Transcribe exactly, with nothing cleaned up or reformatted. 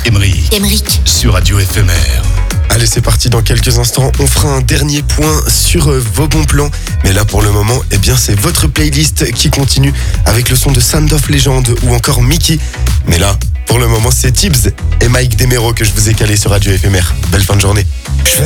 Émeric, Émeric. sur Radio Éphémère. Allez, c'est parti, dans quelques instants, on fera un dernier point sur euh, vos bons plans. Mais là, pour le moment, eh bien, c'est votre playlist qui continue avec le son de Sound of Legend ou encore Mickey. Mais là, pour le moment, c'est Tibbs et Mike Demero que je vous ai calé sur Radio Éphémère. Belle fin de journée.